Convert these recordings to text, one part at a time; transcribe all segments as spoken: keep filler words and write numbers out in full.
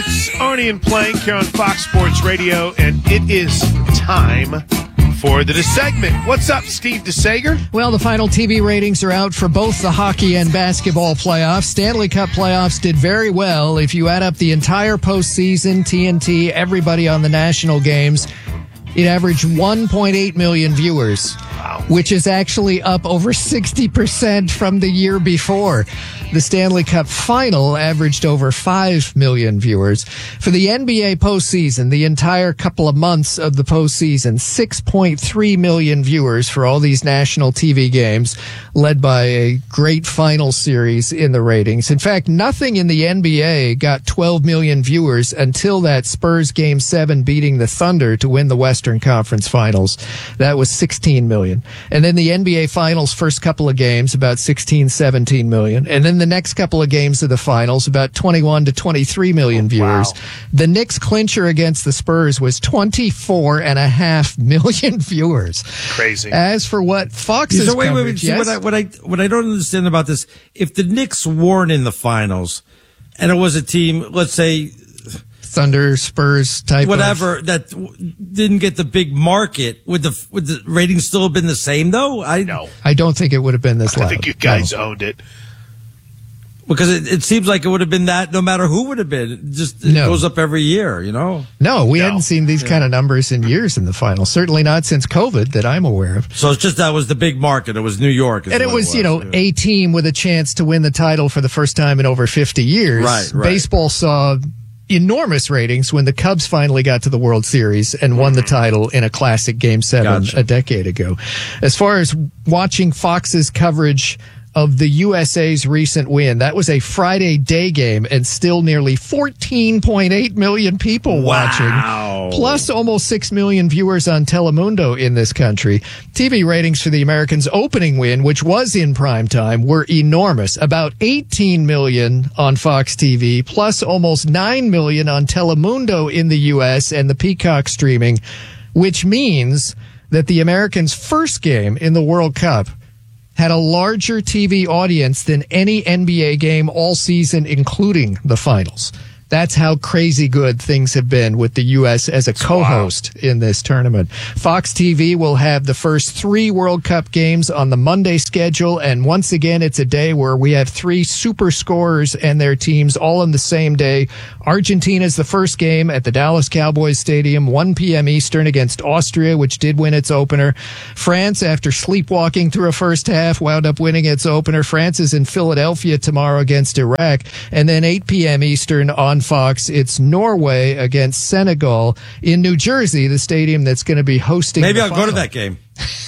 It's Arnie and Plank here on Fox Sports Radio, and it is time for the segment. What's up, Steve DeSager? Well, the final T V ratings are out for both the hockey and basketball playoffs. Stanley Cup playoffs did very well. If you add up the entire postseason, T N T, everybody on the national games, it averaged one point eight million viewers, wow, which is actually up over sixty percent from the year before. The Stanley Cup final averaged over five million viewers. For the N B A postseason, the entire couple of months of the postseason, six point three million viewers for all these national T V games, led by a great final series in the ratings. In fact, nothing in the N B A got twelve million viewers until that Spurs Game seven beating the Thunder to win the Western Conference Finals. That was sixteen million. And then the N B A Finals first couple of games, about sixteen, seventeen million. And then the next couple of games of the finals, about twenty-one to twenty-three million viewers. Wow. The Knicks clincher against the Spurs was twenty-four and a half million viewers. Crazy. As for what Fox's so wait, wait, wait. coverage, See, yes? what I, what I, what I don't understand about this, if the Knicks weren't in the finals and it was a team, let's say, Thunder, Spurs type whatever, of, that w- didn't get the big market, would the would the ratings still have been the same though? I No. I don't think it would have been this loud. I think you guys No. owned it. Because it, it seems like it would have been that no matter who would have been. It just it No. goes up every year, you know? No, we No. hadn't seen these kind of numbers in years in the finals. Certainly not since COVID that I'm aware of. So it's just that was the big market. It was New York. is And it what was, you know, yeah. a team with a chance to win the title for the first time in over fifty years. Right, right. Baseball saw enormous ratings when the Cubs finally got to the World Series and won the title in a classic Game seven Gotcha. a decade ago. As far as watching Fox's coverage of the U S A's recent win, that was a Friday day game and still nearly fourteen point eight million people Wow. watching, plus almost six million viewers on Telemundo in this country. T V ratings for the Americans' opening win, which was in prime time, were enormous. About eighteen million on Fox T V, plus almost nine million on Telemundo in the U S and the Peacock streaming, which means that the Americans' first game in the World Cup had a larger T V audience than any N B A game all season, including the finals. That's how crazy good things have been with the U S as a co-host in this tournament. Fox T V will have the first three World Cup games on the Monday schedule, and once again, it's a day where we have three super scorers and their teams all on the same day. Argentina's the first game at the Dallas Cowboys Stadium, one p.m. Eastern against Austria, which did win its opener. France, after sleepwalking through a first half, wound up winning its opener. France is in Philadelphia tomorrow against Iraq, and then eight p.m. Eastern on Fox, it's Norway against Senegal in New Jersey, the stadium that's going to be hosting. Maybe the I'll final. go to that game.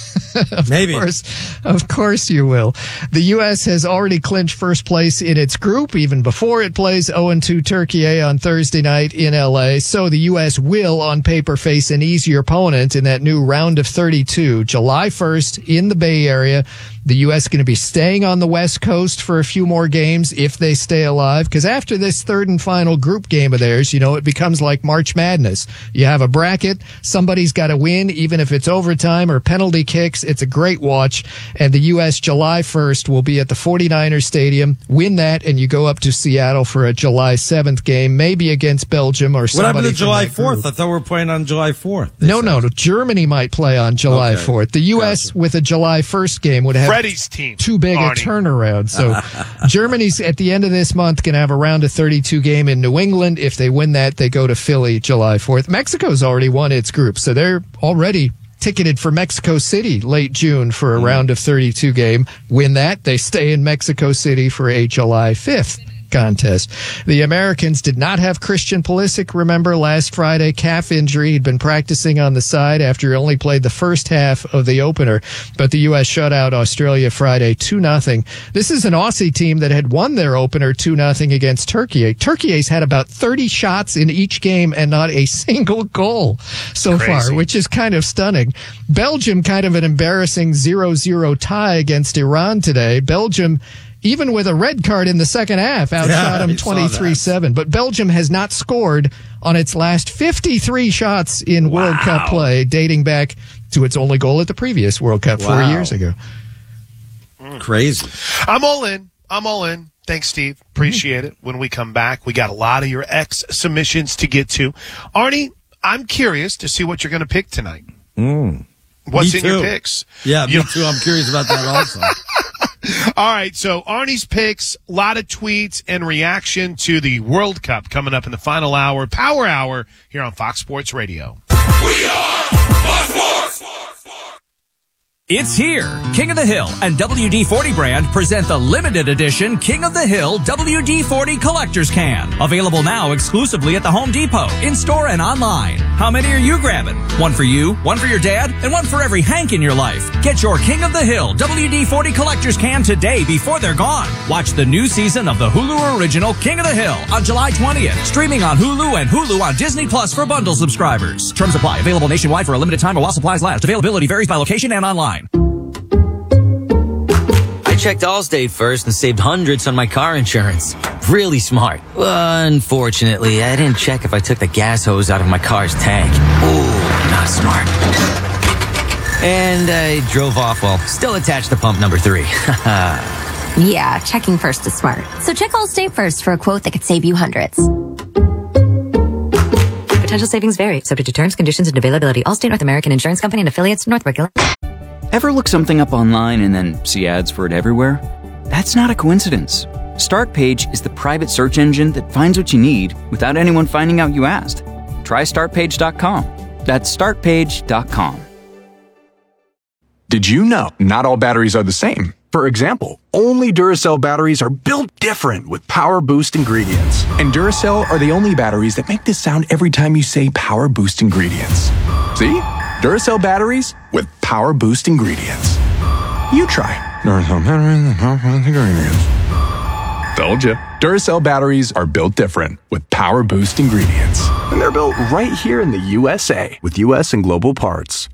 Of Maybe. course, of course you will. The U S has already clinched first place in its group even before it plays oh and two Turkey on Thursday night in L A. So the U S will, on paper, face an easier opponent in that new round of thirty-two. July first in the Bay Area. The U S going to be staying on the West Coast for a few more games if they stay alive, because after this third and final group game of theirs, you know, it becomes like March Madness. You have a bracket, somebody's got to win, even if it's overtime or penalty kicks. It's a great watch, and the U S July first will be at the forty-niners Stadium. Win that, and you go up to Seattle for a July seventh game, maybe against Belgium or What somebody. happened to from July that group. fourth? I thought we were playing on July fourth. No, no, no. Germany might play on July Okay. fourth. The U S Gotcha. with a July first game would have Freddie's team. too big Arnie. a turnaround. So Germany's at the end of this month going to have a round of thirty-two game in New England. If they win that, they go to Philly July fourth. Mexico's already won its group, so they're already ticketed for Mexico City late June for a round of thirty-two game. Win that, they stay in Mexico City for a July fifth contest. The Americans did not have Christian Pulisic, remember, last Friday, calf injury. He'd been practicing on the side after he only played the first half of the opener, but the U S shut out Australia Friday two nothing. This is an Aussie team that had won their opener two nothing against Turkey. Turkey's had about thirty shots in each game and not a single goal so Crazy. far, which is kind of stunning. Belgium, kind of an embarrassing zero zero tie against Iran today. Belgium, even with a red card in the second half, outshot Yeah, them I saw twenty-three seven. But Belgium has not scored on its last fifty-three shots in World Wow. Cup play, dating back to its only goal at the previous World Cup four Wow. years ago. Crazy. I'm all in. I'm all in. Thanks, Steve. Appreciate it. When we come back, we got a lot of your X submissions to get to. Arnie, I'm curious to see what you're going to pick tonight. Mm. What's Me in your too. picks? Yeah, You me too. I'm curious about that also. All right, so Arnie's picks, a lot of tweets and reaction to the World Cup coming up in the final hour, Power Hour, here on Fox Sports Radio. We are Fox Sports. It's here. King of the Hill and W D forty brand present the limited edition King of the Hill W D forty Collector's Can. Available now exclusively at the Home Depot, in-store and online. How many are you grabbing? One for you, one for your dad, and one for every Hank in your life. Get your King of the Hill W D forty Collector's Can today before they're gone. Watch the new season of the Hulu original King of the Hill on July twentieth. Streaming on Hulu and Hulu on Disney Plus for bundle subscribers. Terms apply. Available nationwide for a limited time while supplies last. Availability varies by location and online. I checked Allstate first and saved hundreds on my car insurance. Really smart. Unfortunately, I didn't check if I took the gas hose out of my car's tank. Ooh, not smart. And I drove off while still attached to pump number three. Yeah, checking first is smart. So check Allstate first for a quote that could save you hundreds. Potential savings vary, subject to terms, conditions, and availability. Allstate North American Insurance Company and affiliates, Northbrook. Ever look something up online and then see ads for it everywhere? That's not a coincidence. Startpage is the private search engine that finds what you need without anyone finding out you asked. Try start page dot com. That's start page dot com. Did you know not all batteries are the same? For example, only Duracell batteries are built different with Power Boost ingredients. And Duracell are the only batteries that make this sound every time you say Power Boost ingredients. See? Duracell batteries with Power Boost ingredients. You try. Duracell batteries with Power Boost ingredients. Told you. Duracell batteries are built different with Power Boost ingredients. And they're built right here in the U S A with U S and global parts.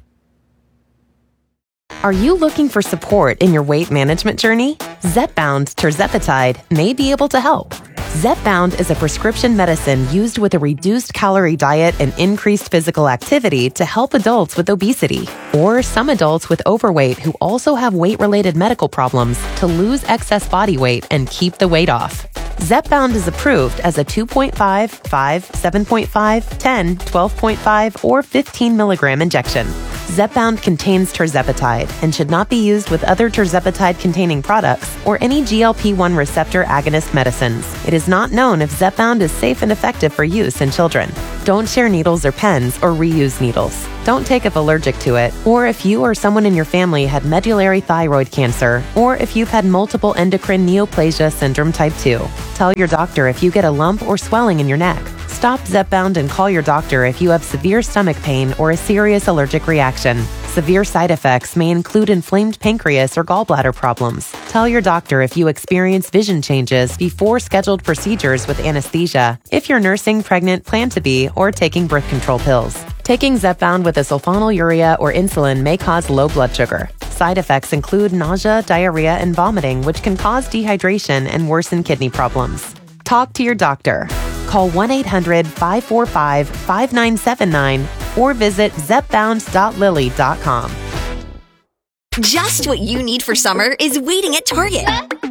Are you looking for support in your weight management journey? Zepbound tirzepatide may be able to help. Zepbound is a prescription medicine used with a reduced calorie diet and increased physical activity to help adults with obesity or some adults with overweight who also have weight-related medical problems to lose excess body weight and keep the weight off. Zepbound is approved as a two point five, five, seven point five, ten, twelve point five, or fifteen milligram injection. Zepbound contains tirzepatide and should not be used with other tirzepatide-containing products or any G L P one receptor agonist medicines. It is not known if Zepbound is safe and effective for use in children. Don't share needles or pens or reuse needles. Don't take if allergic to it, or if you or someone in your family had medullary thyroid cancer, or if you've had multiple endocrine neoplasia syndrome type two. Tell your doctor if you get a lump or swelling in your neck. Stop Zepbound and call your doctor if you have severe stomach pain or a serious allergic reaction. Severe side effects may include inflamed pancreas or gallbladder problems. Tell your doctor if you experience vision changes before scheduled procedures with anesthesia, if you're nursing, pregnant, plan to be, or taking birth control pills. Taking Zepbound with a sulfonylurea or insulin may cause low blood sugar. Side effects include nausea, diarrhea, and vomiting, which can cause dehydration and worsen kidney problems. Talk to your doctor. Call one eight hundred, five four five, five nine seven nine or visit zepbound dot lilly dot com. Just what you need for summer is waiting at Target.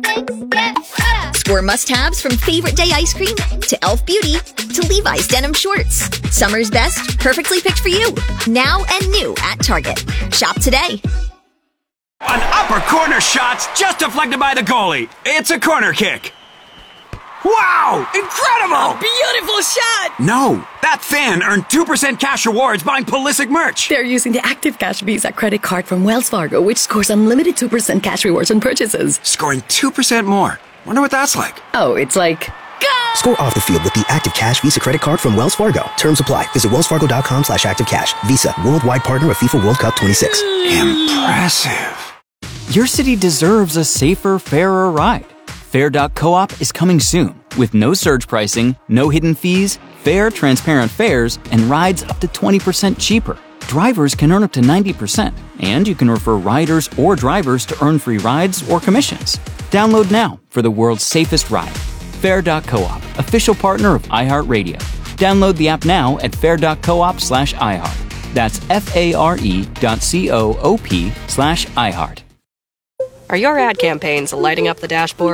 Score must-haves from Favorite Day ice cream to Elf Beauty to Levi's denim shorts. Summer's best, perfectly picked for you. Now and new at Target. Shop today. An upper corner shot's just deflected by the goalie. It's a corner kick. Wow! Incredible! A beautiful shot! No, that fan earned two percent cash rewards buying Pulisic merch. They're using the Active Cash Visa credit card from Wells Fargo, which scores unlimited two percent cash rewards on purchases. Scoring two percent more. Wonder what that's like. Oh, it's like... Go! Score off the field with the Active Cash Visa credit card from Wells Fargo. Terms apply. Visit wellsfargo.com slash activecash. Visa, worldwide partner of FIFA World Cup twenty-six. Impressive. Your city deserves a safer, fairer ride. Fair dot coop is coming soon with no surge pricing, no hidden fees, fair, transparent fares, and rides up to twenty percent cheaper. Drivers can earn up to ninety percent, and you can refer riders or drivers to earn free rides or commissions. Download now for the world's safest ride. Fair dot coop, official partner of iHeartRadio. Download the app now at fair dot coop slash iHeart. That's F-A-R-E dot C-O-O-P slash iHeart. Are your ad campaigns lighting up the dashboard?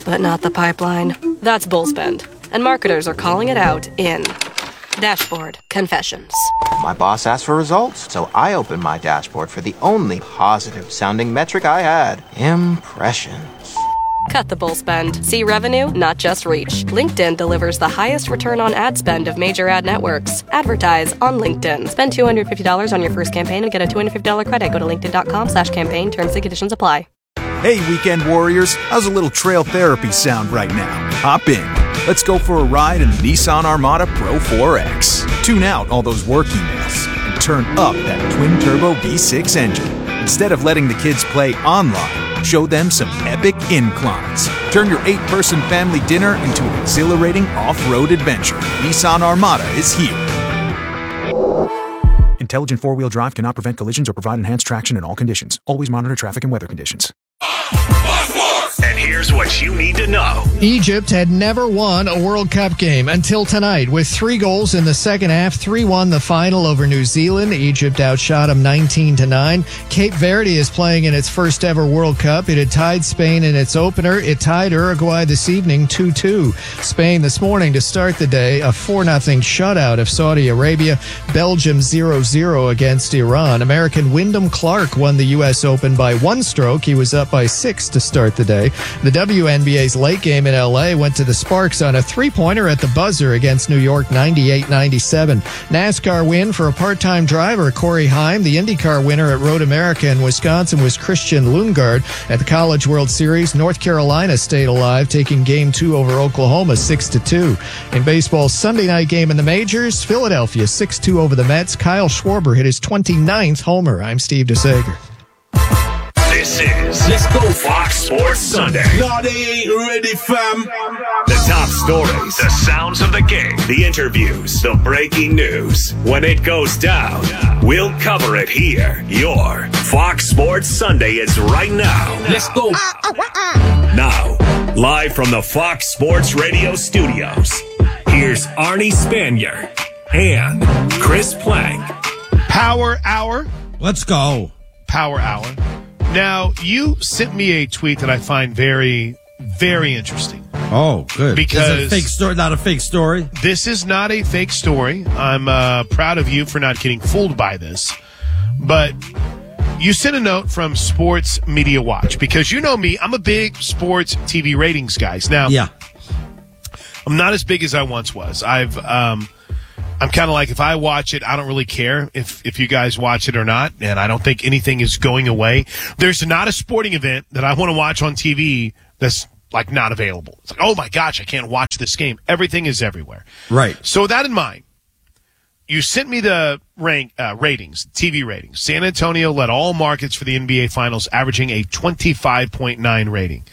but not the pipeline. That's Bullspend. And marketers are calling it out in Dashboard Confessions. My boss asked for results, so I opened my dashboard for the only positive-sounding metric I had. Impressions. Cut the bull spend. See revenue, not just reach. LinkedIn delivers the highest return on ad spend of major ad networks. Advertise on LinkedIn. Spend two hundred fifty dollars on your first campaign and get a two hundred fifty dollars credit. Go to linkedin.com slash campaign. Terms and conditions apply. Hey, weekend warriors. How's a little trail therapy sound right now? Hop in. Let's go for a ride in the Nissan Armada Pro four X. Tune out all those work emails and turn up that twin-turbo V six engine. Instead of letting the kids play online, show them some epic inclines. Turn your eight-person family dinner into an exhilarating off-road adventure. Nissan Armada is here. Intelligent four-wheel drive cannot prevent collisions or provide enhanced traction in all conditions. Always monitor traffic and weather conditions. And here's what you need to know. Egypt had never won a World Cup game until tonight. With three goals in the second half, three one the final over New Zealand. Egypt outshot them nineteen to nine. Cape Verde is playing in its first ever World Cup. It had tied Spain in its opener. It tied Uruguay this evening two two. Spain this morning to start the day, a four nothing shutout of Saudi Arabia. Belgium zero zero against Iran. American Wyndham Clark won the U S Open by one stroke. He was up by six to start the day. The W N B A's late game in L A went to the Sparks on a three-pointer at the buzzer against New York ninety-eight ninety-seven. NASCAR win for a part-time driver, Corey Heim. The IndyCar winner at Road America in Wisconsin was Christian Lundgaard. At the College World Series, North Carolina stayed alive, taking game two over Oklahoma six to two. In baseball's Sunday night game in the majors, Philadelphia six two over the Mets. Kyle Schwarber hit his twenty-ninth homer. I'm Steve DeSager. This is Let's Go Fox Sports Sunday. No, they ain't ready, fam. The top stories, the sounds of the game, the interviews, the breaking news. When it goes down, we'll cover it here. Your Fox Sports Sunday is right now. Let's go. Now, live from the Fox Sports Radio studios, here's Arnie Spanier and Chris Plank. Power Hour. Let's go. Power Hour. Now, you sent me a tweet that I find very, very interesting. Oh, good. Because is it a fake story, not a fake story? This is not a fake story. I'm uh, proud of you for not getting fooled by this. But you sent a note from Sports Media Watch because you know me, I'm a big sports T V ratings guy. Now, yeah. I'm not as big as I once was. I've um, I'm kind of like, if I watch it, I don't really care if, if you guys watch it or not, and I don't think anything is going away. There's not a sporting event that I want to watch on T V that's, like, not available. It's like, oh, my gosh, I can't watch this game. Everything is everywhere. Right. So with that in mind, you sent me the rank uh, ratings, T V ratings. San Antonio led all markets for the N B A Finals, averaging a twenty-five point nine rating.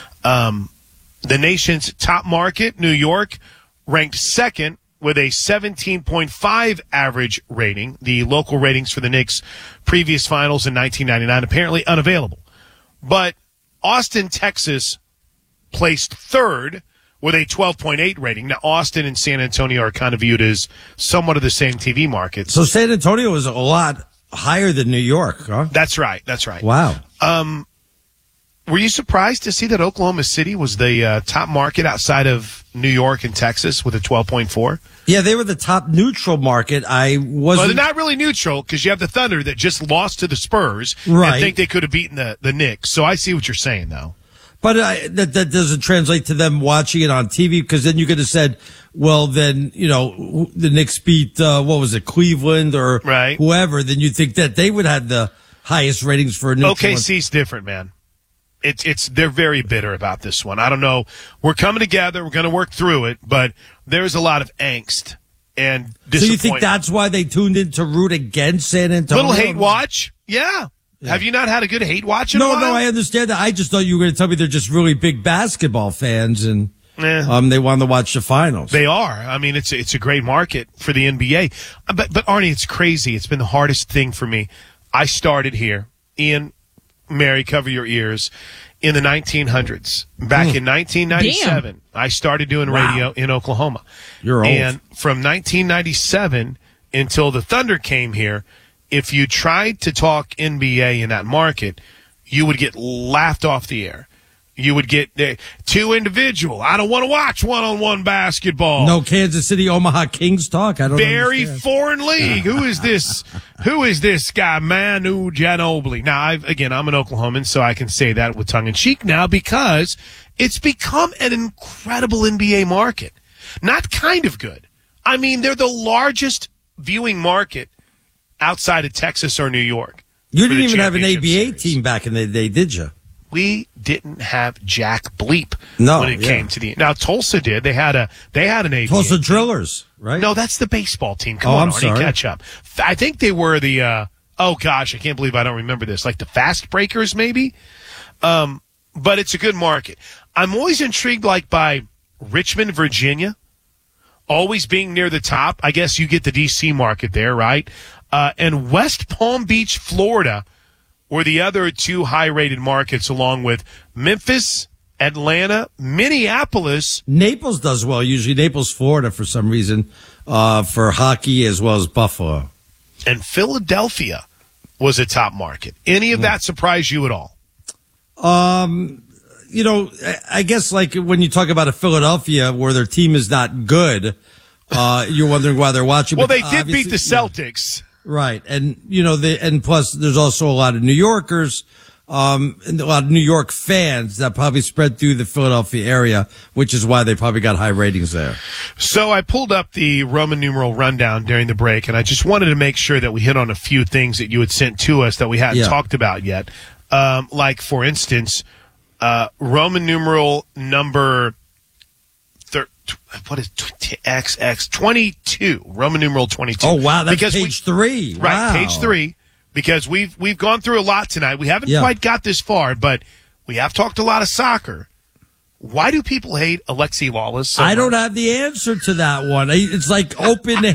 Um, the nation's top market, New York, ranked second with a seventeen point five average rating. The local ratings for the Knicks' previous finals in nineteen ninety-nine apparently unavailable. But Austin, Texas placed third with a twelve point eight rating. Now, Austin and San Antonio are kind of viewed as somewhat of the same T V markets. So San Antonio is a lot higher than New York, huh? That's right. That's right. Wow. Um, were you surprised to see that Oklahoma City was the uh, top market outside of New York and Texas with a twelve point four? Yeah, they were the top neutral market. I wasn't. Well, they're not really neutral because you have the Thunder that just lost to the Spurs right. and think they could have beaten the, the Knicks. So I see what you're saying, though. But uh, that, that doesn't translate to them watching it on T V because then you could have said, well, then, you know, the Knicks beat, uh, what was it, Cleveland or right. whoever. Then you'd think that they would have the highest ratings for a neutral. O K C's different, man. It's, it's, they're very bitter about this one. I don't know. We're coming together. We're going to work through it, but there's a lot of angst and disappointment. So you think that's why they tuned in to root against San Antonio? Little hate watch? Yeah. yeah. Have you not had a good hate watch in no, a while? No, I understand that. I just thought you were going to tell me they're just really big basketball fans and eh. um, they want to watch the finals. They are. I mean, it's, it's a great market for the N B A. But, but Arnie, it's crazy. It's been the hardest thing for me. I started here. Ian, Mary, cover your ears. In the nineteen hundreds, back mm. in nineteen ninety-seven, Damn. I started doing radio wow. in Oklahoma. You're old. And from nineteen ninety-seven until the Thunder came here, if you tried to talk N B A in that market, you would get laughed off the air. You would get uh, two individual. I don't want to watch one-on-one basketball. No Kansas City Omaha Kings talk. I don't Very understand. foreign league. Who is this? Who is this guy, Manu Ginobili? Now, I've, again, I'm an Oklahoman, so I can say that with tongue in cheek now because it's become an incredible N B A market. Not kind of good. I mean, they're the largest viewing market outside of Texas or New York. You didn't even have an A B A series. Team back in the day, did you? We didn't have Jack Bleep no, when it yeah. came to the now Tulsa did. They had a they had an A B A Tulsa team. Drillers, right? No, that's the baseball team. Come oh, on, I'm Arnie, sorry. catch up. I think they were the uh, oh gosh, I can't believe I don't remember this. Like the Fast Breakers, maybe. Um, but it's a good market. I'm always intrigued, like by Richmond, Virginia, always being near the top. I guess you get the D C market there, right? Uh, and West Palm Beach, Florida, were the other two high-rated markets, along with Memphis, Atlanta, Minneapolis. Naples does well, usually Naples, Florida, for some reason, uh, for hockey as well as Buffalo. And Philadelphia was a top market. Any of that surprise you at all? Um, you know, I guess like when you talk about a Philadelphia where their team is not good, uh, you're wondering why they're watching. Well, but they did beat the Celtics. Yeah. Right. And, you know, they, and plus there's also a lot of New Yorkers, um, and a lot of New York fans that probably spread through the Philadelphia area, which is why they probably got high ratings there. So I pulled up the Roman numeral rundown during the break, and I just wanted to make sure that we hit on a few things that you had sent to us that we hadn't Yeah. talked about yet. Um, like, for instance, uh, Roman numeral number thir- what is X X twenty-two? Roman numeral twenty-two. Oh, wow. That's because page we, three. Right, Wow. page three. Because we've we've gone through a lot tonight. We haven't Yeah. quite got this far, but we have talked a lot of soccer. Why do people hate Alexi Lawless so I don't much? have the answer to that one. It's like open,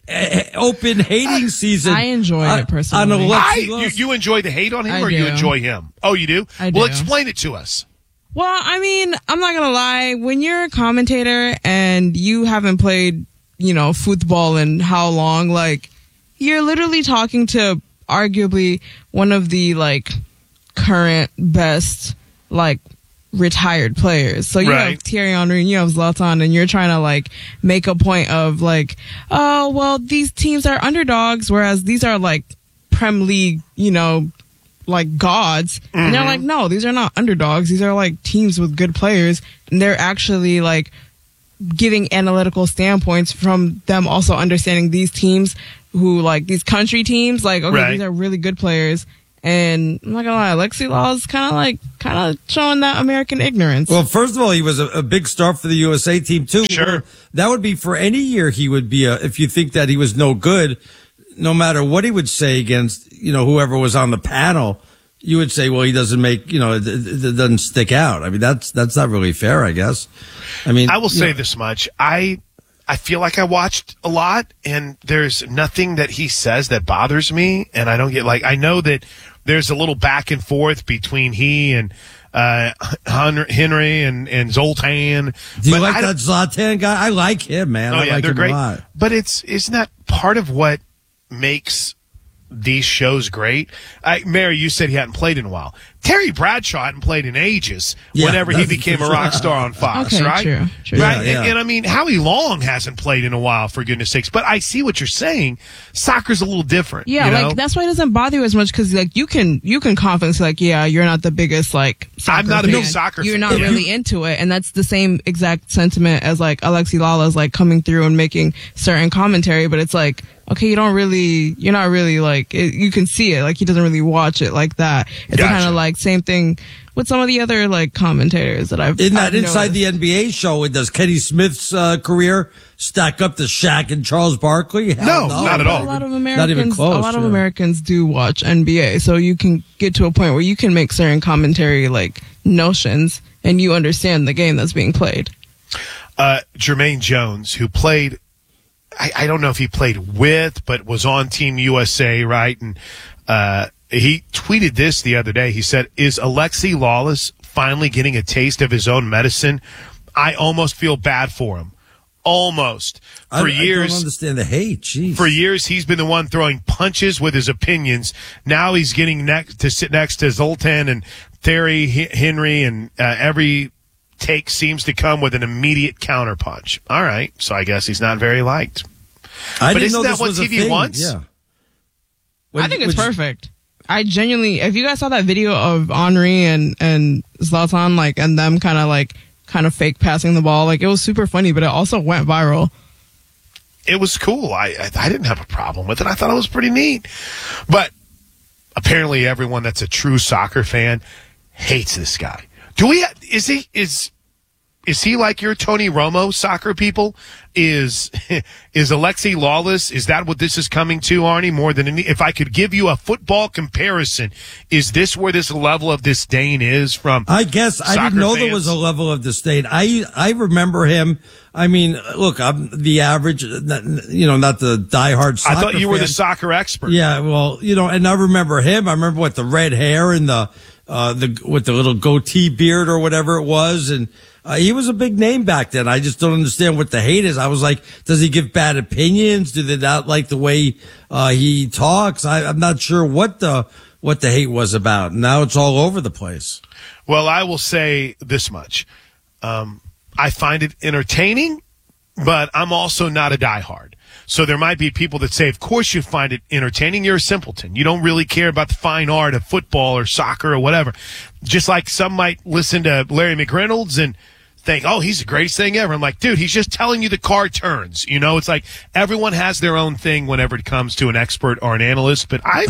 open hating season. I enjoy on- it personally. On Alexi I, you, Lawless. you enjoy the hate on him, I or you do. enjoy him? Oh, you do? I Well, do. explain it to us. Well, I mean, I'm not gonna lie. When you're a commentator and you haven't played, you know, football in how long, like, you're literally talking to arguably one of the, like, current best, like, retired players. So you Right. have Thierry Henry and you have Zlatan, and you're trying to, like, make a point of, like, oh, well, these teams are underdogs, whereas these are, like, Prem League, you know, like gods. And they're Mhm. like, no, these are not underdogs. These are like teams with good players. And they're actually like giving analytical standpoints from them also understanding these teams who like these country teams, like, okay, Right. these are really good players. And I'm not gonna lie, Alexi Law is kind of like, kind of showing that American ignorance. Well, first of all, he was a, a big star for the U S A team too. Sure. That would be for any year he would be a, if you think that he was no good, no matter what he would say against, you know, whoever was on the panel, you would say, well, he doesn't make, you know, it, it, it doesn't stick out. I mean, that's, that's not really fair, I guess. I mean, I will you say know, this much. I I feel like I watched a lot, and there's nothing that he says that bothers me, and I don't get, like, I know that there's a little back and forth between he and uh, Hun- Henry and, and Zoltan. Do you but like I that Zlatan guy? I like him, man. Oh, I yeah, like they're him great. a lot. But it's isn't that part of what makes these shows great? I, Mary, you said he hadn't played in a while. Terry Bradshaw hadn't played in ages Yeah, whenever he that's became for a rock sure. star on Fox, Okay, right? true, true. Right? Yeah, And, yeah. and I mean, Howie Long hasn't played in a while, for goodness sakes. But I see what you're saying. Soccer's a little different. Yeah, you know? like that's why it doesn't bother you as much because like you can you can confidently say, like, yeah, you're not the biggest like soccer I'm not a fan. big soccer You're fan. not Yeah. really into it, and that's the same exact sentiment as like Alexi Lala's like coming through and making certain commentary, but it's like, okay, you don't really, you're not really like it, you can see it, like he doesn't really watch it like that. It's Gotcha. kind of like same thing with some of the other like commentators that I've Isn't that I've inside noticed. the N B A show? Does Kenny Smith's uh, career stack up to Shaq and Charles Barkley? Hell No, not at all. A lot of Not Americans, even close. a lot of yeah. Americans do watch N B A, so you can get to a point where you can make certain commentary like notions, and you understand the game that's being played. uh, Jermaine Jones, who played, I, I don't know if he played with, but was on Team U S A, right? And uh, he tweeted this the other day. He said, is Alexi Lawless finally getting a taste of his own medicine? I almost feel bad for him. Almost. I, For I years, don't understand the hate. Jeez. for years, he's been the one throwing punches with his opinions. Now he's getting next to sit next to Zoltan and Thierry Henry and uh, every take seems to come with an immediate counterpunch. All right, so I guess he's not very liked. I but didn't isn't know that this what was a T V thing. wants? Yeah. I think it's perfect. I genuinely, if you guys saw that video of Henry and, and Zlatan, like, and them kind of like, kind of fake passing the ball, like, it was super funny, but it also went viral. It was cool. I, I I didn't have a problem with it. I thought it was pretty neat. But apparently everyone that's a true soccer fan hates this guy. Do we, is he, is, Is he like your Tony Romo soccer people? Is is Alexi Lawless? Is that what this is coming to, Arnie? More than any, if I could give you a football comparison, is this where this level of disdain is from? I guess I didn't know fans? there was a level of disdain. I I remember him. I mean, look, I'm the average, you know, not the diehard soccer I thought you were fan. the soccer expert. Yeah, well, you know, and I remember him. I remember what the red hair and the uh the with the little goatee beard or whatever it was, and. Uh, he was a big name back then. I just don't understand what the hate is. I was like, does he give bad opinions? Do they not like the way uh, he talks? I, I'm not sure what the what the hate was about. Now it's all over the place. Well, I will say this much. Um, I find it entertaining, but I'm also not a diehard. So there might be people that say, of course you find it entertaining. You're a simpleton. You don't really care about the fine art of football or soccer or whatever. Just like some might listen to Larry McReynolds and think, oh, he's the greatest thing ever. I'm like, dude, he's just telling you the car turns. You know, it's like everyone has their own thing whenever it comes to an expert or an analyst, but I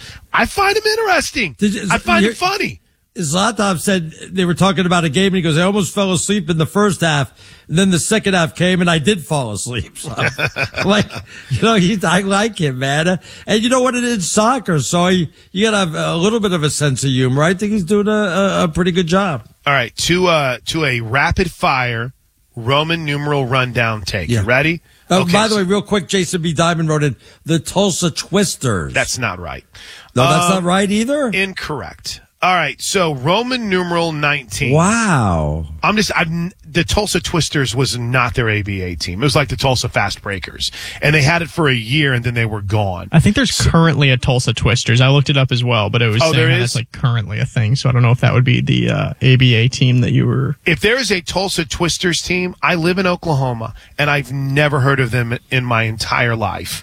I find him interesting. You, I find it funny. Zlatan said they were talking about a game, and he goes, I almost fell asleep in the first half, and then the second half came, and I did fall asleep. So, like, you know, he, I like him, man. And you know what it is? Soccer, so he, you got to have a little bit of a sense of humor. I think he's doing a, a, a pretty good job. All right, to uh to a rapid fire Roman numeral rundown take. Yeah. You ready? Oh, Okay, by the so- way, real quick, Jason B. Diamond wrote in the Tulsa Twisters. That's not right. No, that's Um, not right either? Incorrect. All right, so Roman numeral nineteen. Wow. I'm just, I'm, the Tulsa Twisters was not their A B A team. It was like the Tulsa Fast Breakers. And they had it for a year and then they were gone. I think there's currently a Tulsa Twisters. I looked it up as well, but it was Oh, saying there that is? it's like currently a thing. So I don't know if that would be the uh, A B A team that you were. If there is a Tulsa Twisters team, I live in Oklahoma and I've never heard of them in my entire life.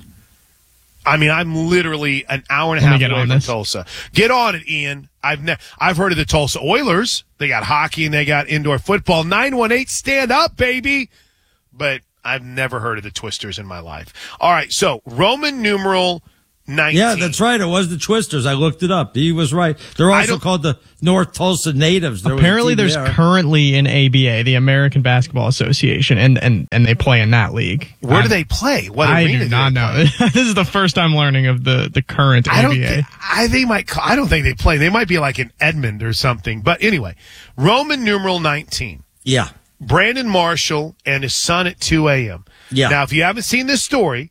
I mean, I'm literally an hour and a Let me half get away on from this. Tulsa. Get on it, Ian. I've ne- I've heard of the Tulsa Oilers. They got hockey and they got indoor football. nine one eight, stand up, baby. But I've never heard of the Twisters in my life. All right, so Roman numeral nineteen. Yeah, that's right. It was the Twisters. I looked it up. He was right. They're also called the North Tulsa Natives. There was a Apparently, team there's there. currently an A B A, the American Basketball Association, and and, and they play in that league. Where do I- they play? What I arena do do not they know. this is the first I'm learning of the, the current I A don't. B A. Th- I they might. ca- I don't think they play. They might be like in Edmond or something. But anyway, Roman numeral nineteen. Yeah. Brandon Marshall and his son at two a.m. Yeah. Now, if you haven't seen this story,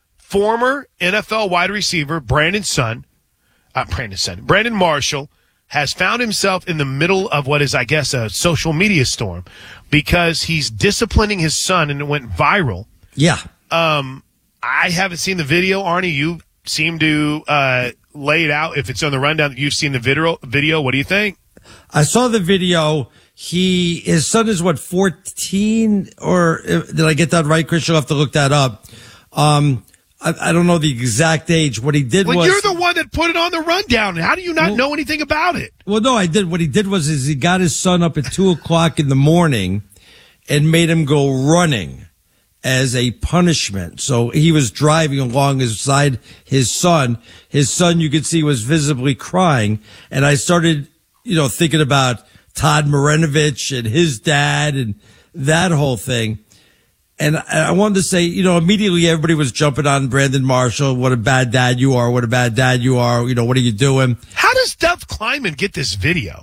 former N F L wide receiver Brandon's son, uh, Brandon's son, Brandon Marshall, has found himself in the middle of what is, I guess, a social media storm because he's disciplining his son, and it went viral. Yeah. Um, I haven't seen the video. Arnie, you seem to uh, lay it out. If it's on the rundown, you've seen the video. Video. What do you think? I saw the video. He, his son is what, fourteen? Or uh, did I get that right, Chris? You'll have to look that up. Um, I, I don't know the exact age. What he did Well, was. you're the one that put it on the rundown. How do you not Well- know anything about it? Well, no, I did. What he did was is he got his son up at two o'clock in the morning and made him go running as a punishment. So he was driving along beside his son. His son, you could see, was visibly crying. And I started, you know, thinking about Todd Marinovich and his dad and that whole thing. And I wanted to say, you know, immediately everybody was jumping on Brandon Marshall. What a bad dad you are. What a bad dad you are. You know, what are you doing? How does Duff Kleiman get this video?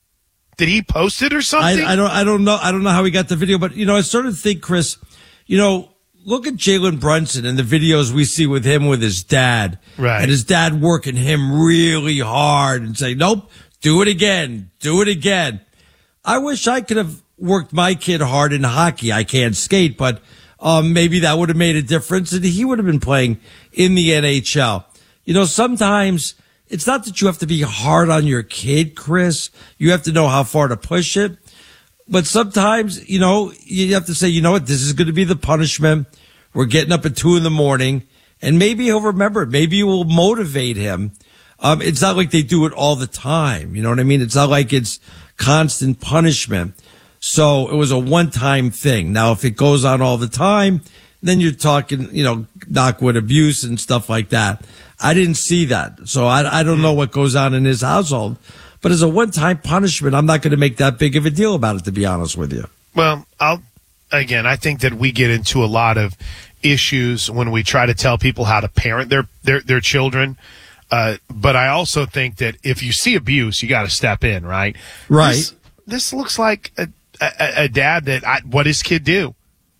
Did he post it or something? I, I don't, I don't know. I don't know how he got the video, but you know, I started to think, Chris, you know, look at Jalen Brunson and the videos we see with him with his dad, Right. And his dad working him really hard and saying, nope, do it again, do it again. I wish I could have worked my kid hard in hockey. I can't skate, but um, maybe that would have made a difference and he would have been playing in the N H L. You know, sometimes it's not that you have to be hard on your kid, Chris. You have to know how far to push it. But sometimes, you know, you have to say, you know what, this is going to be the punishment. We're getting up at two in the morning, and maybe he'll remember it. Maybe it will motivate him. Um, it's not like they do it all the time. You know what I mean? It's not like it's constant punishment. So it was a one-time thing. Now, if it goes on all the time, then you're talking, you know, knockwood abuse and stuff like that. I didn't see that. So I, I don't know what goes on in his household. But as a one-time punishment, I'm not going to make that big of a deal about it, to be honest with you. Well, I'll, again, I think that we get into a lot of issues when we try to tell people how to parent their, their, their children. Uh, but I also think that if you see abuse, you got to step in, right? Right. This, this looks like a, a, a dad that, I, what his kid do?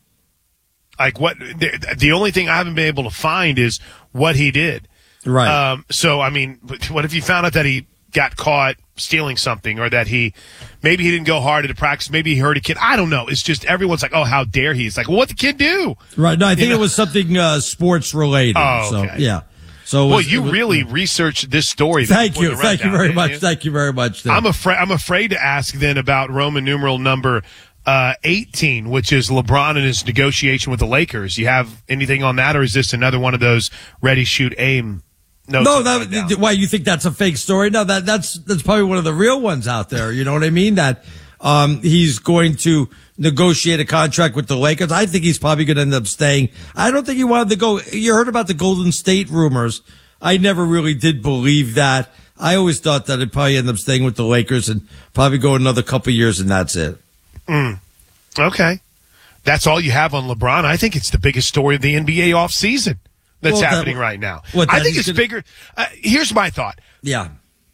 Like what, the, the only thing I haven't been able to find is what he did. Right. Um, so, I mean, what if you found out that he got caught stealing something, or that he, maybe he didn't go hard at a practice, maybe he hurt a kid. I don't know. It's just everyone's like, oh, how dare he? It's like, well, what'd the kid do? Right. No, I think You know? it was something uh, sports related. Oh, So, okay. yeah. So it well, was- you it was- really researched this story. Thank before you. the Thank you rundown, very didn't much. you? Thank you very much. Tim. I'm afraid. I'm afraid to ask then about Roman numeral number uh, eighteen, which is LeBron and his negotiation with the Lakers. You have anything on that, or is this another one of those ready, shoot, aim? notes No, on that, rundown? why you think that's a fake story? No, that that's that's probably one of the real ones out there. You know what I mean? That um, he's going to negotiate a contract with the Lakers. I think he's probably going to end up staying. I don't think he wanted to go. You heard about the Golden State rumors. I never really did believe that. I always thought that he'd probably end up staying with the Lakers and probably go another couple of years, and that's it. Mm. Okay. That's all you have on LeBron. I think it's the biggest story of the N B A offseason that's Well, that- happening right now. what, I that think he's it's gonna- bigger. Uh, here's my thought. Yeah.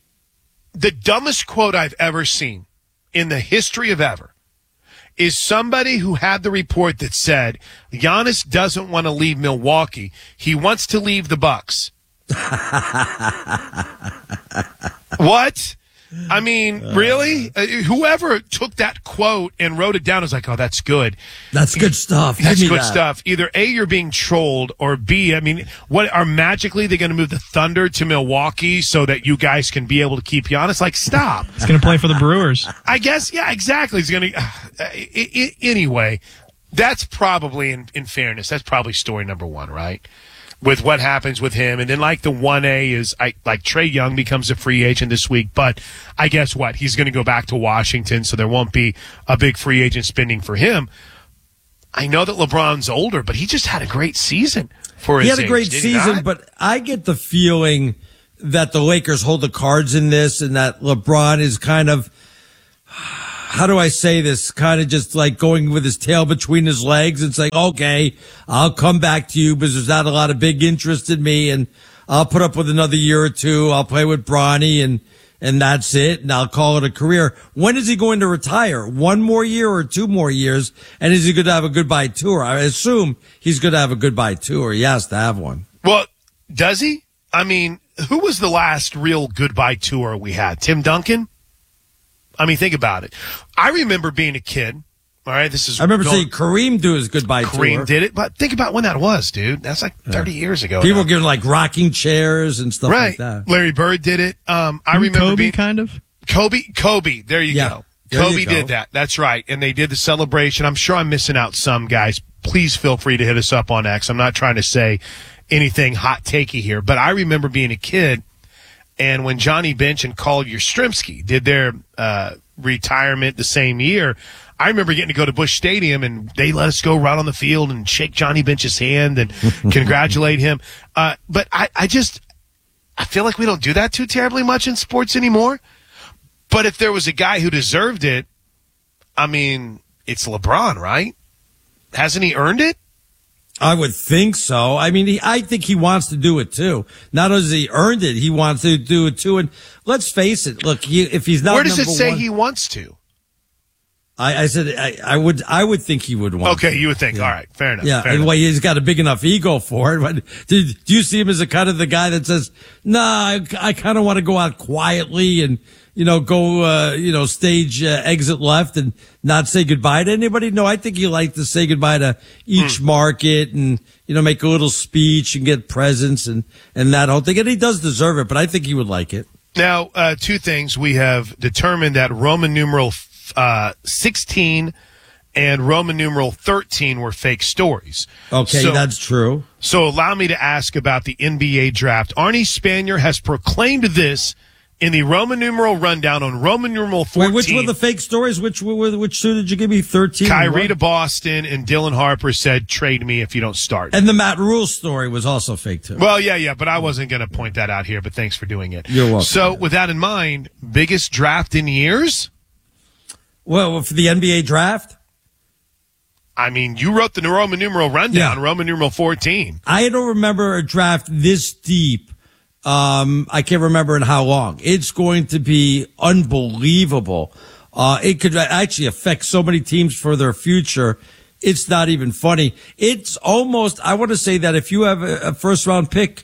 The dumbest quote I've ever seen in the history of ever is somebody who had the report that said Giannis doesn't want to leave Milwaukee. He wants to leave the Bucks. What? I mean, really? Uh, whoever took that quote and wrote it down is like, oh, that's good. That's good stuff. Give That's me good that. stuff. Either A, you're being trolled, or B, I mean, what are magically they going to move the Thunder to Milwaukee so that you guys can be able to keep Giannis? Like, stop. He's going to play for the Brewers. I guess, yeah, exactly. He's going to. Uh, I- I- anyway, that's probably, in, in fairness, that's probably story number one, right? With what happens with him. And then, like, the one A is, I, like, Trae Young becomes a free agent this week, but I guess what? He's going to go back to Washington, so there won't be a big free agent spending for him. I know that LeBron's older, but he just had a great season for his He had a age, great did he season, not? but I get the feeling that the Lakers hold the cards in this, and that LeBron is kind of, how do I say this, kind of just like going with his tail between his legs and saying, okay, I'll come back to you because there's not a lot of big interest in me, and I'll put up with another year or two. I'll play with Bronny, and and that's it, and I'll call it a career. When is he going to retire? One more year or two more years? And is he going to have a goodbye tour? I assume he's going to have a goodbye tour. He has to have one. Well, does he? I mean, who was the last real goodbye tour we had? Tim Duncan? I mean, think about it. I remember being a kid. All right, this is. I remember going- seeing Kareem do his goodbye Kareem tour. did it, but think about when that was, dude. That's like thirty years ago. People now. were giving like rocking chairs and stuff right. like that. Larry Bird did it. Um, I remember Kobe, being kind of. Kobe. Kobe. There you Yeah. go. There Kobe you go. did that. That's right. And they did the celebration. I'm sure I'm missing out some guys. Please feel free to hit us up on X. I'm not trying to say anything hot takey here, but I remember being a kid, and when Johnny Bench and Carl Yastrzemski did their uh, retirement the same year, I remember getting to go to Busch Stadium, and they let us go right on the field and shake Johnny Bench's hand and congratulate him. Uh, but I, I just, I feel like we don't do that too terribly much in sports anymore. But if there was a guy who deserved it, I mean, it's LeBron, right? Hasn't he earned it? I would think so. I mean, he, I think he wants to do it too. Not only has he earned it, he wants to do it too. And let's face it. Look, he, if he's not Where does it number say one- he wants to? I, I said I, I would. I would think he would want. Okay, to. you would think. Yeah. All right, fair enough. Yeah, fair and enough. well, he's got a big enough ego for it. But do, do you see him as a kind of the guy that says, "Nah, I, I kind of want to go out quietly and you know, go, uh, you know, stage uh, exit left and not say goodbye to anybody? No, I think he liked to say goodbye to each hmm. market and, you know, make a little speech and get presents and, and that whole thing. And he does deserve it, but I think he would like it. Now, uh, two things. We have determined that Roman numeral uh, sixteen and Roman numeral thirteen were fake stories. Okay, so, that's true. So allow me to ask about the N B A draft. Arnie Spanier has proclaimed this in the Roman numeral rundown on Roman numeral fourteen. Wait, which were the fake stories? Which which two did you give me? thirteen? Kyrie to Boston, and Dylan Harper said, trade me if you don't start. And the Matt Rule story was also fake, too. Well, yeah, yeah, but I wasn't going to point that out here, but thanks for doing it. You're welcome. So with that in mind, biggest draft in years? Well, for the N B A draft? I mean, you wrote the Roman numeral rundown, Yeah. Roman numeral fourteen. I don't remember a draft this deep. Um, I can't remember in how long. It's going to be unbelievable. Uh, it could actually affect so many teams for their future. It's not even funny. It's almost, I want to say that if you have a, a first round pick,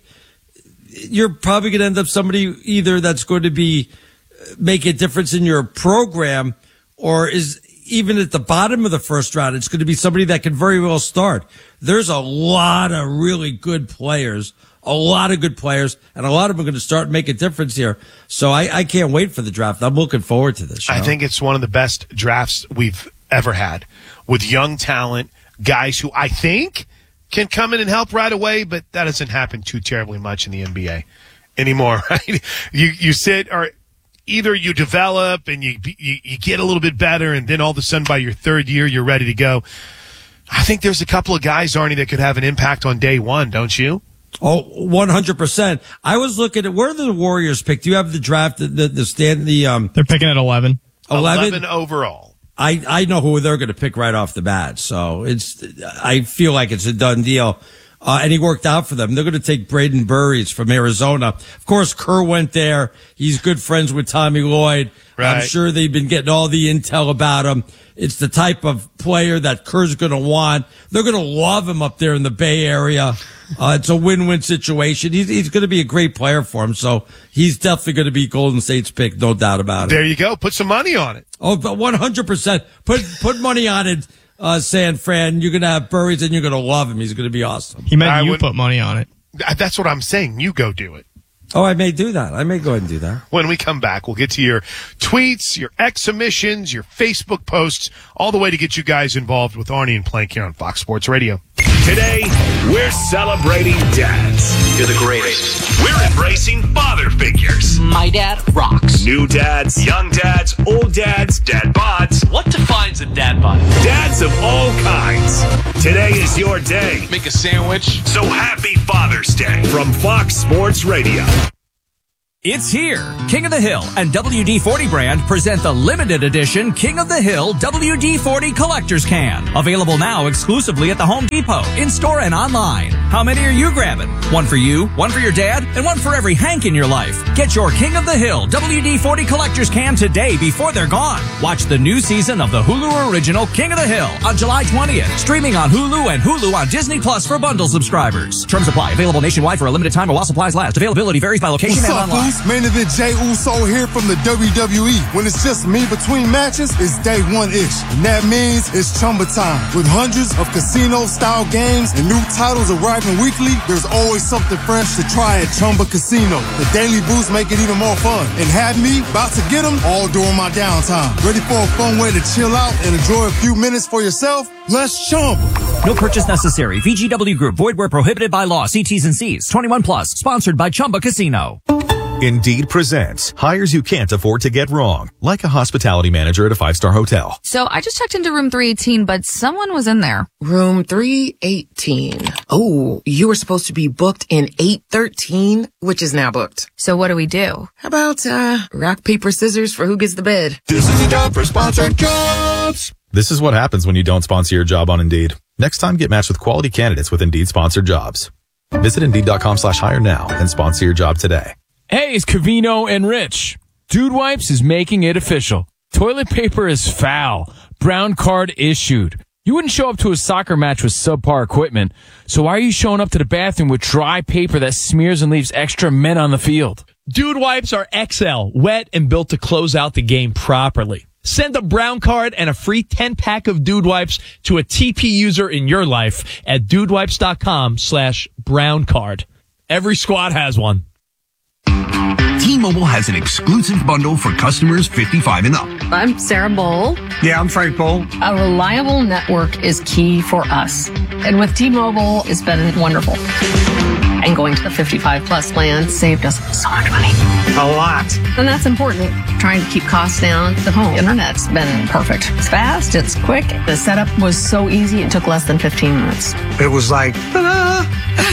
you're probably going to end up somebody either that's going to be, make a difference in your program, or is even at the bottom of the first round, it's going to be somebody that can very well start. There's a lot of really good players. A lot of good players, and a lot of them are going to start make a difference here. So I, I can't wait for the draft. I'm looking forward to this. You know? I think it's one of the best drafts we've ever had, with young talent, guys who I think can come in and help right away, but that doesn't happen too terribly much in the N B A anymore, right? You you sit, or either you develop and you, you you get a little bit better, and then all of a sudden by your third year you're ready to go. I think there's a couple of guys, Arnie, that could have an impact on day one, don't you? Oh, one hundred percent. I was looking at where the Warriors picked. Do you have the draft, the, the, the stand, the, um, they're picking at eleven. eleven? eleven overall. I, I know who they're going to pick right off the bat. So it's, I feel like it's a done deal. Uh, and he worked out for them. They're going to take Braden Burries from Arizona. Of course, Kerr went there. He's good friends with Tommy Lloyd. Right. I'm sure they've been getting all the intel about him. It's the type of player that Kerr's going to want. They're going to love him up there in the Bay Area. Uh, it's a win-win situation. He's, he's going to be a great player for him. So he's definitely going to be Golden State's pick, no doubt about it. There you go. Put some money on it. Oh, but one hundred percent. Put, put money on it, uh, San Fran. You're going to have Burries and you're going to love him. He's going to be awesome. He meant I you would, put money on it. That's what I'm saying. You go do it. Oh, I may do that. I may go ahead and do that. When we come back, we'll get to your tweets, your exhibitions, your Facebook posts, all the way to get you guys involved with Arnie and Plank here on Fox Sports Radio. Today, we're celebrating dads. You're the greatest. We're embracing father figures. My dad rocks. New dads, young dads, old dads, dad bods. What defines a dad bod? Dads of all kinds. Today is your day. Make a sandwich. So happy Father's Day from Fox Sports Radio. It's here. King of the Hill and W D forty brand present the limited edition King of the Hill W D forty Collector's Can. Available now exclusively at the Home Depot, in-store and online. How many are you grabbing? One for you, one for your dad, and one for every Hank in your life. Get your King of the Hill W D forty Collector's Can today before they're gone. Watch the new season of the Hulu original King of the Hill on July twentieth. Streaming on Hulu and Hulu on Disney Plus for bundle subscribers. Terms apply. Available nationwide for a limited time or while supplies last. Availability varies by location What's and up, online. Boost? Main event Jey Uso here from the W W E. When it's just me between matches, it's day one-ish. And that means it's Chumba time. With hundreds of casino-style games and new titles arriving weekly, there's always something fresh to try at Chumba Casino. The Daily Boost make it even more fun. And have me about to get them all during my downtime. Ready for a fun way to chill out and enjoy a few minutes for yourself? Let's Chumba. No purchase necessary. V G W Group. Void where prohibited by law. See T's and C's. twenty-one plus. Sponsored by Chumba Casino. Indeed presents hires you can't afford to get wrong, like a hospitality manager at a five-star hotel. So I just checked into room three eighteen, but someone was in there. Room three eighteen. Oh, you were supposed to be booked in eight thirteen, which is now booked. So what do we do? How about, uh, rock, paper, scissors for who gets the bed? This is a job for sponsored jobs. This is what happens when you don't sponsor your job on Indeed. Next time, get matched with quality candidates with Indeed sponsored jobs. Visit Indeed.com slash hire now and sponsor your job today. Hey, it's Covino and Rich. Dude Wipes is making it official. Toilet paper is foul. Brown card issued. You wouldn't show up to a soccer match with subpar equipment, so why are you showing up to the bathroom with dry paper that smears and leaves extra men on the field? Dude wipes are X L, wet and built to close out the game properly. Send a brown card and a free ten-pack of Dude Wipes to a T P user in your life at dudewipes.com slash brown card. Every squad has one. T-Mobile has an exclusive bundle for customers fifty-five and up. I'm Sarah Bowl. Yeah, I'm Frank Bowl. A reliable network is key for us. And with T-Mobile, it's been wonderful. And going to the fifty-five plus plan saved us so much money. A lot. And that's important. Trying to keep costs down. The home internet's been perfect. It's fast. It's quick. The setup was so easy. It took less than fifteen minutes. It was like, ta-da!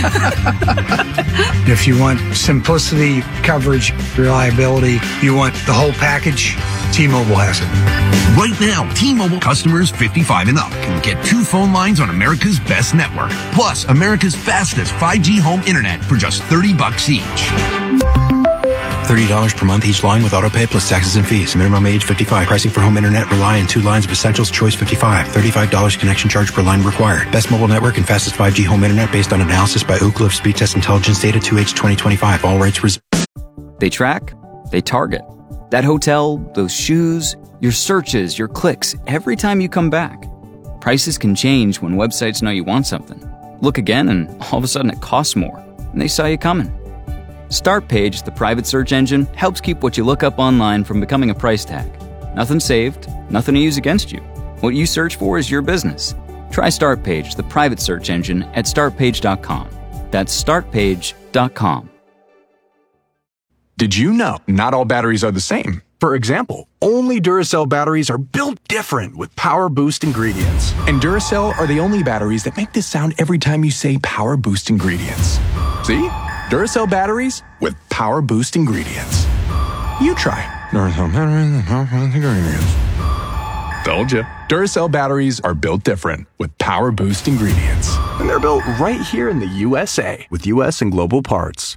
If you want simplicity, coverage, reliability, you want the whole package, T-Mobile has it. Right now, T-Mobile customers fifty-five and up can get two phone lines on America's best network, plus America's fastest five G home internet for just thirty bucks each. thirty dollars per month each line with autopay plus taxes and fees. Minimum age fifty-five. Pricing for home internet rely on two lines of Essentials. Choice fifty-five. thirty-five dollars connection charge per line required. Best mobile network and fastest five G home internet based on analysis by Ookla of Speed Test Intelligence Data two H twenty twenty-five. All rights reserved. They track, they target. That hotel, those shoes, your searches, your clicks, every time you come back. Prices can change when websites know you want something. Look again and all of a sudden it costs more, and they saw you coming. Startpage, the private search engine, helps keep what you look up online from becoming a price tag. Nothing saved, nothing to use against you. What you search for is your business. Try Startpage, the private search engine, at start page dot com. That's start page dot com. Did you know not all batteries are the same? For example, only Duracell batteries are built different with Power Boost ingredients. And Duracell are the only batteries that make this sound every time you say Power Boost ingredients. See? Duracell batteries with Power Boost ingredients. You try. Duracell batteries with Power Boost ingredients. Told you. Duracell batteries are built different with Power Boost ingredients. And they're built right here in the U S A with U S and global parts.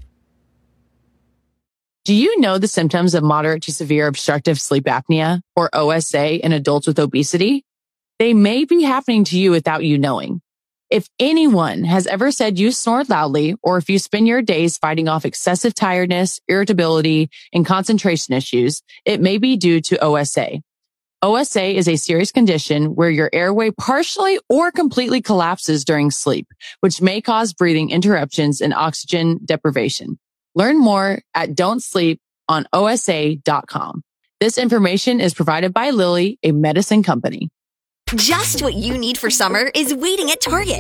Do you know the symptoms of moderate to severe obstructive sleep apnea, or O S A, in adults with obesity? They may be happening to you without you knowing. If anyone has ever said you snore loudly, or if you spend your days fighting off excessive tiredness, irritability, and concentration issues, it may be due to O S A. O S A is a serious condition where your airway partially or completely collapses during sleep, which may cause breathing interruptions and oxygen deprivation. Learn more at don't sleep on O S A dot com. This information is provided by Lilly, a medicine company. Just what you need for summer is waiting at Target.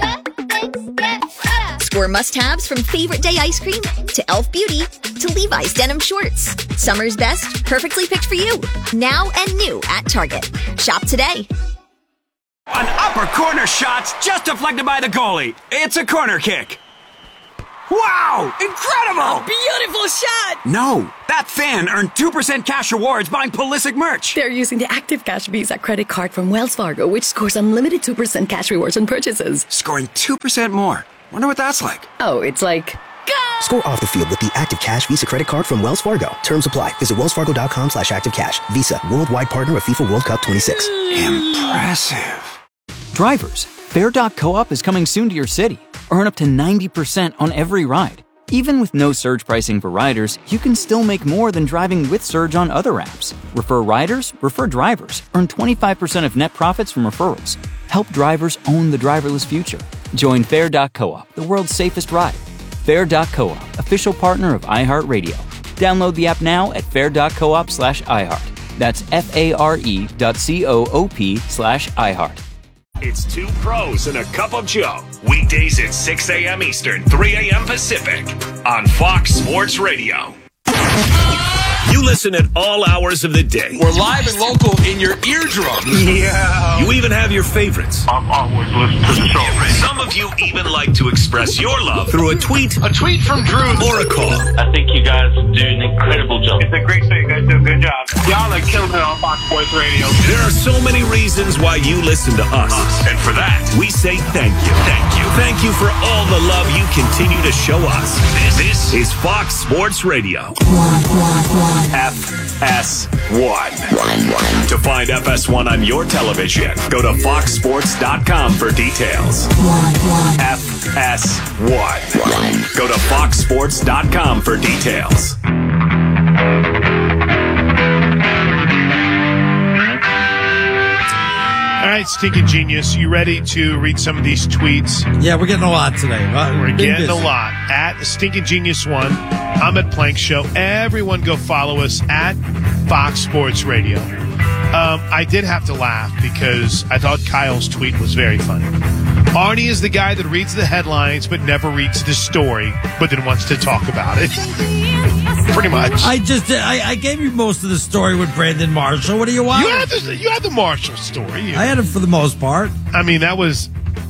Score must-haves from Favorite Day ice cream to Elf Beauty to Levi's denim shorts. Summer's best, perfectly picked for you. Now and new at Target. Shop today. An upper corner shot just deflected by the goalie. It's a corner kick. Wow! Incredible! Beautiful shot! No, that fan earned two percent cash rewards buying Pulisic merch. They're using the Active Cash Visa credit card from Wells Fargo, which scores unlimited two percent cash rewards on purchases. Scoring two percent more. Wonder what that's like. Oh, it's like... Score off the field with the Active Cash Visa credit card from Wells Fargo. Terms apply. Visit wellsfargo.com slash active cash. Visa, worldwide partner of FIFA World Cup twenty-six. Impressive. Drivers, Fair dot co-op is coming soon to your city. Earn up to ninety percent on every ride. Even with no surge pricing for riders, you can still make more than driving with Surge on other apps. Refer riders, refer drivers. Earn twenty-five percent of net profits from referrals. Help drivers own the driverless future. Join Fair dot co-op, the world's safest ride. Fair dot co-op, official partner of iHeartRadio. Download the app now at fair dot coop slash iHeart. That's F-A-R-E dot C-O-O-P slash iHeart. It's two pros and a cup of Joe. Weekdays at six a.m. Eastern, three a.m. Pacific on Fox Sports Radio. You listen at all hours of the day. We're live and local in your eardrum. Yeah. You even have your favorites. I'm always listening to the show. Some of you even like to express your love through a tweet, A tweet from Drew. or a call. I think you guys do an incredible job. It's a great show. You guys do a good job. Y'all are killing it on Fox Sports Radio. There are so many reasons why you listen to us. And for that, we say thank you. Thank you. Thank you for all the love you continue to show us. This, this is Fox Sports Radio. One, one, one. F S one. To find F S one on your television, go to fox sports dot com for details. F S one. Go to fox sports dot com for details. All right, Stinking Genius, you ready to read some of these tweets? Yeah, we're getting a lot today. We're Been getting busy. a lot. At Stinking Genius one, I'm at Plank Show. Everyone go follow us at Fox Sports Radio. Um, I did have to laugh because I thought Kyle's tweet was very funny. Arnie is the guy that reads the headlines but never reads the story, but then wants to talk about it. Pretty much. I just I, I gave you most of the story with Brandon Marshall. What do you want? You had the, you had the Marshall story. I had it for the most part. I mean, that was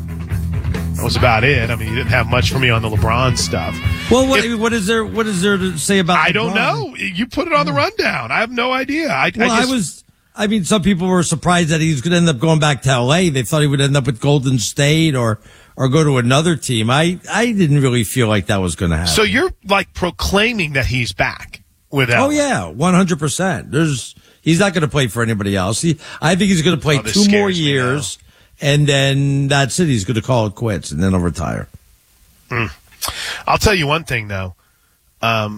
that was about it. I mean, you didn't have much for me on the LeBron stuff. Well, what, If- what is there? What is there to say about? I don't LeBron? know. You put it on the rundown. I have no idea. I, Well, I, I, just, was. I mean, some people were surprised that he was going to end up going back to L A. They thought he would end up with Golden State or or go to another team. I I didn't really feel like that was going to happen. So you're like proclaiming that he's back with L A. Oh yeah, one hundred percent. There's he's not going to play for anybody else. He, I think he's going to play Oh, this two more scares me years, and then that's it. He's going to call it quits, and then he'll retire. Mm. I'll tell you one thing though. Um,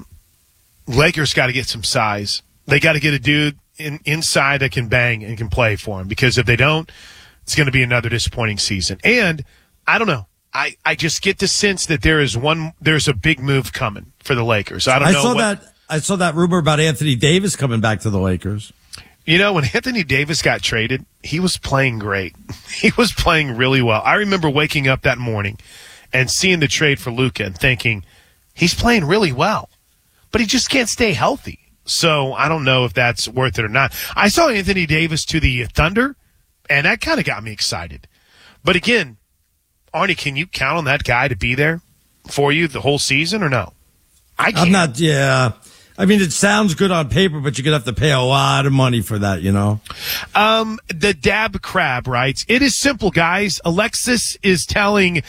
Lakers got to get some size. They got to get a dude in, inside that can bang and can play for him, because if they don't, it's going to be another disappointing season. And I don't know. I, I just get the sense that there is one, there's a big move coming for the Lakers. I don't I know. saw what, that. I saw that rumor about Anthony Davis coming back to the Lakers. You know, when Anthony Davis got traded, he was playing great. He was playing really well. I remember waking up that morning and seeing the trade for Luka and thinking, he's playing really well, but he just can't stay healthy. So I don't know if that's worth it or not. I saw Anthony Davis to the Thunder, and that kind of got me excited. But again, Arnie, can you count on that guy to be there for you the whole season or no? I can't. I'm not. Yeah. I mean, it sounds good on paper, but you're going to have to pay a lot of money for that, you know? Um, the Dab Crab writes, it is simple, guys. Alexis is telling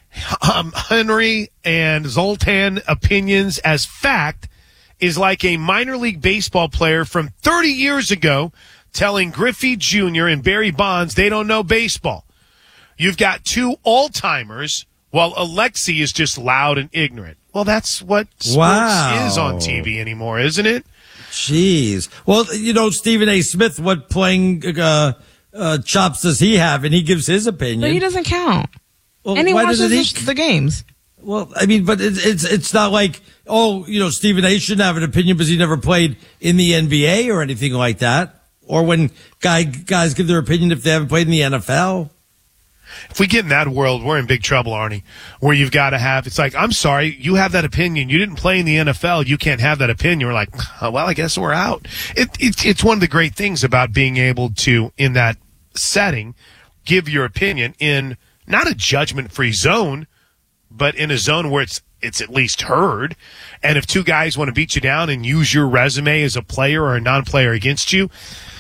um, Henry and Zoltan opinions as fact is like a minor league baseball player from thirty years ago telling Griffey Junior and Barry Bonds they don't know baseball. You've got two all-timers while Alexi is just loud and ignorant. Well, that's what sports Wow. is on T V anymore, isn't it? Jeez. Well, you know, Stephen A. Smith, what playing uh, uh, chops does he have? And he gives his opinion. But he doesn't count. Well, and he why watches doesn't he- the, the games. Well, I mean, but it's, it's it's not like, oh, you know, Stephen A. shouldn't have an opinion because he never played in the N B A or anything like that. Or when guy guys give their opinion if they haven't played in the N F L. If we get in that world, we're in big trouble, Arnie, where you've got to have, it's like, I'm sorry, you have that opinion. You didn't play in the N F L. You can't have that opinion. We're like, oh, well, I guess we're out. It, it, it's one of the great things about being able to, in that setting, give your opinion in not a judgment-free zone, but in a zone where it's it's at least heard. And if two guys want to beat you down and use your resume as a player or a non-player against you,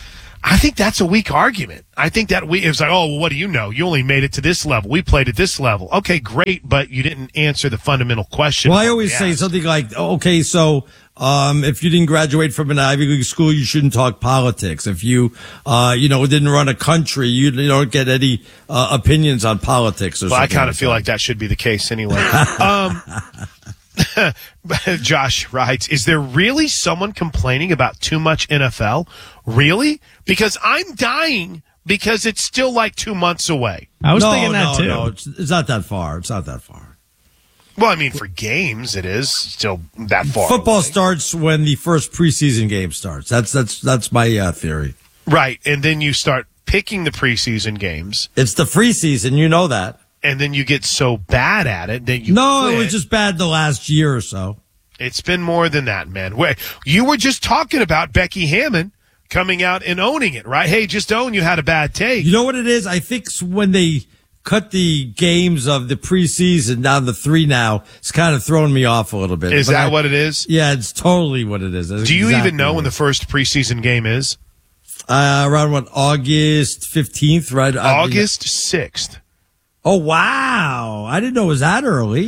I think that's a weak argument. I think that we, it's like, oh, well, what do you know? You only made it to this level. We played at this level. Okay, great, but you didn't answer the fundamental question. Well, I always say something like, okay, so um, if you didn't graduate from an Ivy League school, you shouldn't talk politics. If you, uh, you know, didn't run a country, you, you don't get any uh, opinions on politics or Well, I something. kind of like feel that. like that should be the case anyway. um, Josh writes, is there really someone complaining about too much N F L? Really? Because I'm dying because it's still like two months away. no, no, No, it's, it's not that far. It's not that far. Well, I mean, for games, it is still that far. Football starts when the first preseason game starts. That's that's that's my uh, theory. Right, and then you start picking the preseason games. It's the free season, you know that. And then you get so bad at it that you No, quit. it was just bad the last year or so. It's been more than that, man. Wait, you were just talking about Becky Hammon coming out and owning it, right? Hey, just own you had a bad take. You know what it is? I think when they cut the games of the preseason down to three now, it's kind of throwing me off a little bit. Is But that I- what it is? Yeah, it's totally what it is. That's Do you exactly even know what when it the first preseason game is? Uh, around what, August fifteenth, right? I mean- August sixth. Oh, wow. I didn't know it was that early.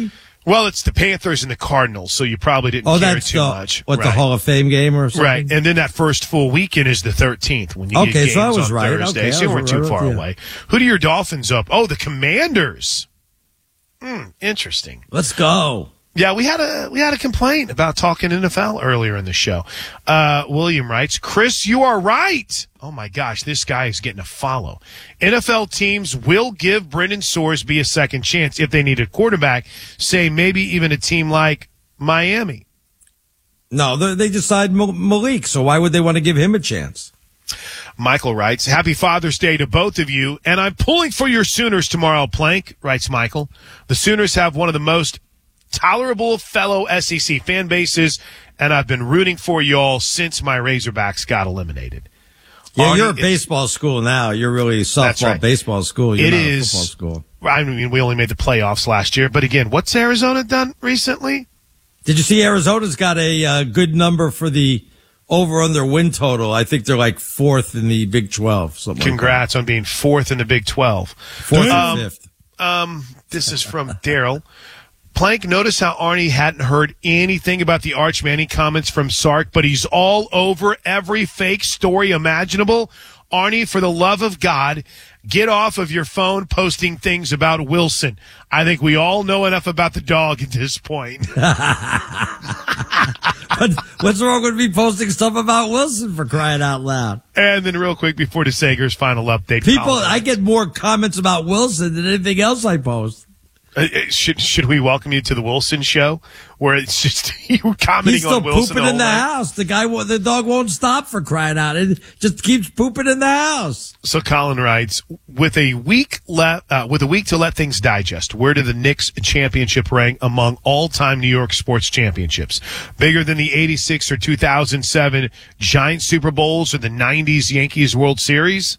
Well, it's the Panthers and the Cardinals, so you probably didn't Oh, care that's too the, much. what, right. the Hall of Fame game or something? Right, and then that first full weekend is the thirteenth when you Okay, get games so I was on right. Thursday, Okay, I so you was weren't too right, far yeah. away. Who do your Dolphins up? Oh, the Commanders. Hmm, interesting. Let's go. Yeah, we had a we had a complaint about talking N F L earlier in the show. Uh, William writes, Chris, you are right. Oh my gosh, this guy is getting a follow. N F L teams will give Brendan Sorsby a second chance if they need a quarterback, say maybe even a team like Miami. No, they, they decide Malik, so why would they want to give him a chance? Michael writes, Happy Father's Day to both of you, and I'm pulling for your Sooners tomorrow, Plank, writes Michael. The Sooners have one of the most tolerable fellow S E C fan bases, and I've been rooting for y'all since my Razorbacks got eliminated. Yeah, Arnie, you're a baseball school now. You're really a softball right. baseball school. You're It not is- a football school. I mean, we only made the playoffs last year, but again, what's Arizona done recently? Did you see Arizona's got a uh, good number for the over-under win total? I think they're like fourth in the Big twelve. Something Congrats on being fourth in the Big twelve. Fourth um, and fifth. Um, this is from Daryl. Plank, notice how Arnie hadn't heard anything about the Arch Manning comments from Sark, but he's all over every fake story imaginable. Arnie, for the love of God, get off of your phone posting things about Wilson. I think we all know enough about the dog at this point. But what's wrong with me posting stuff about Wilson, for crying out loud? And then real quick before DeSager's final update. People, Colin, I get more comments about Wilson than anything else I post. Uh, should should we welcome you to the Wilson show, where it's just you commenting He's still on Wilson? pooping all in the night? house. The guy, wo- the dog won't stop, for crying out. It just keeps pooping in the house. So Colin writes, with a week left, uh, with a week to let things digest, where do the Knicks championship rank among all-time New York sports championships? Bigger than the eighty-six or two thousand seven Giant Super Bowls or the nineties Yankees World Series?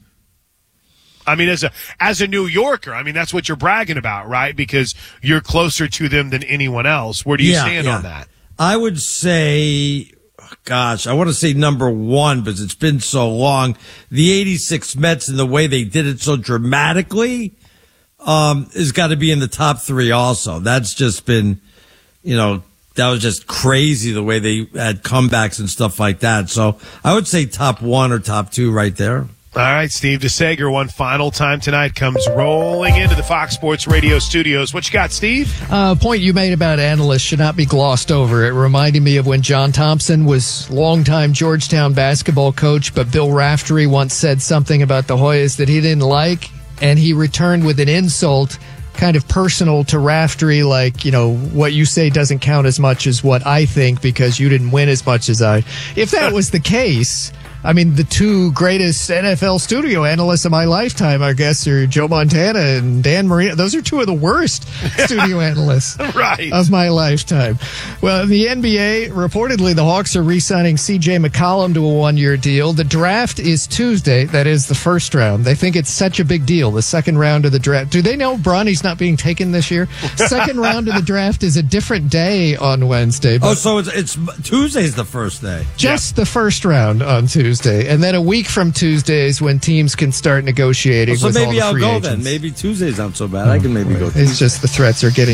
I mean, as a as a New Yorker, I mean, that's what you're bragging about, right? Because you're closer to them than anyone else. Where do you Yeah, stand yeah. on that? I would say, gosh, I want to say number one, because it's been so long. The eighty-six Mets and the way they did it so dramatically um, has got to be in the top three also. That's just been, you know, that was just crazy the way they had comebacks and stuff like that. So I would say top one or top two right there. All right, Steve DeSager, one final time tonight, comes rolling into the Fox Sports Radio studios. What you got, Steve? Uh, point you made about analysts should not be glossed over. It reminded me of when John Thompson was longtime Georgetown basketball coach, but Bill Raftery once said something about the Hoyas that he didn't like, and he returned with an insult kind of personal to Raftery, like, you know, what you say doesn't count as much as what I think because you didn't win as much as I. If that was the case, I mean, the two greatest N F L studio analysts of my lifetime, I guess, are Joe Montana and Dan Marino. Those are two of the worst studio analysts right. of my lifetime. Well, in the N B A, reportedly, the Hawks are re-signing C J McCollum to a one-year deal. The draft is Tuesday. That is the first round. They think it's such a big deal, the second round of the draft. Do they know Bronny's not being taken this year? Second round of the draft is a different day on Wednesday. Oh, so it's, it's Tuesday's the first day. Just the first round on Tuesday. And then a week from Tuesday is when teams can start negotiating. Oh, so with maybe all the I'll free go agents. then. Maybe Tuesday's not so bad. I can maybe go. It's just the threats are getting